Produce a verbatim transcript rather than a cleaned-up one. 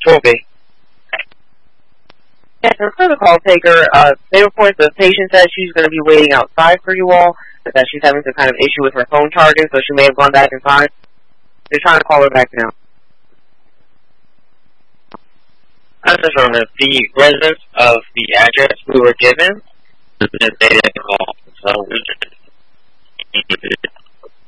will be. Yes, and for the call taker, uh, they report the patient said she's going to be waiting outside for you all, but that she's having some kind of issue with her phone charging, so she may have gone back inside. They're trying to call her back now. I just remember the residents of the address we were given, they didn't call, so we just